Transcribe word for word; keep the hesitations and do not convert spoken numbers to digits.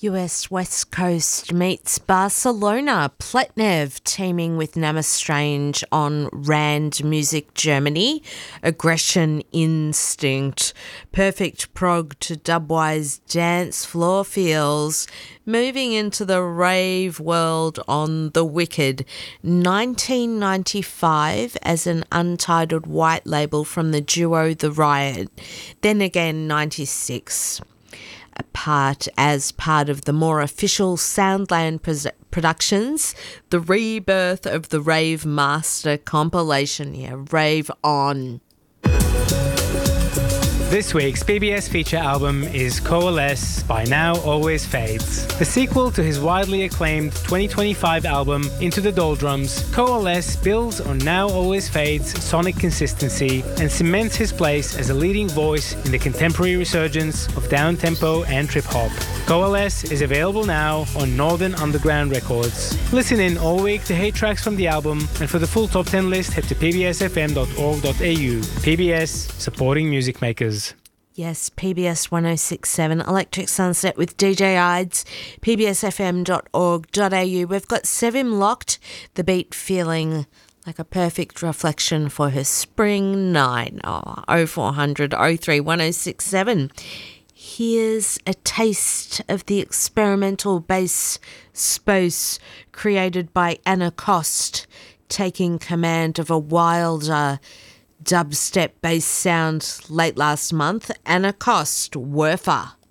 U S West Coast meets Barcelona. Pletnev teaming with Nama Strange on Rand Music Germany. Aggression Instinct. Perfect prog to dubwise dance floor feels. Moving into the rave world on The Wicked. nineteen ninety-five as an untitled white label from the duo The Riot. Then again ninety-six. A part as part of the more official Soundland pres- Productions, the rebirth of the Rave Master compilation. Yeah, Rave On. This week's P B S feature album is Coalesce by Now Always Fades. The sequel to his widely acclaimed twenty twenty-five album Into the Doldrums, Coalesce builds on Now Always Fades' sonic consistency and cements his place as a leading voice in the contemporary resurgence of down-tempo and trip-hop. Coalesce is available now on Northern Underground Records. Listen in all week to hate tracks from the album, and for the full top ten list head to p b s f m dot org dot a u. P B S, supporting music makers. Yes, P B S one oh six point seven, Electric Sunset with D J Ides, p b s f m dot org dot a u. We've got Sevim locked, the beat feeling like a perfect reflection for her spring nine. Oh, oh four hundred oh three one oh six seven. Here's a taste of the experimental bass spose created by Anna Kost, taking command of a wilder dubstep bass sound late last month. Anna Kost, Werfer.